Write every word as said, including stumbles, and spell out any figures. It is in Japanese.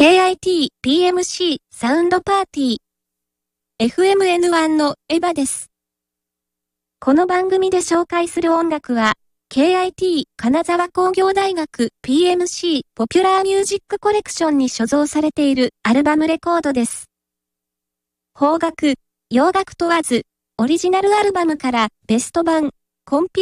ケーアイティーピーエムシー サウンドパーティー。エフエムエヌワン のエヴァです。この番組で紹介する音楽は、ケーアイティー 金沢工業大学 ピーエムシー ポピュラーミュージックコレクションに所蔵されているアルバムレコードです。邦楽、洋楽問わず、オリジナルアルバムからベスト版、コンピ